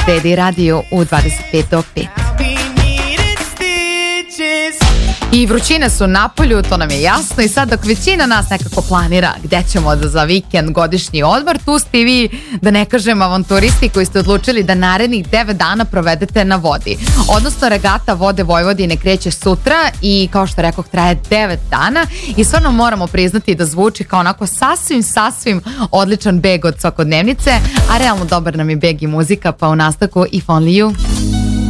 Sledi radio u 25 do 5. I vrućine su napolju, to nam je jasno, i sad dok većina nas nekako planira gde ćemo za vikend, godišnji odmor, tu ste i vi, da ne kažem avanturisti koji ste odlučili da narednih 9 dana provedete na vodi. Odnosno regata Vode Vojvodine kreće sutra i kao što rekoh traje 9 dana i stvarno moramo priznati da zvuči kao onako sasvim odličan beg od svakodnevnice, a realno dobar nam je beg i muzika, pa u nastavku If Only You.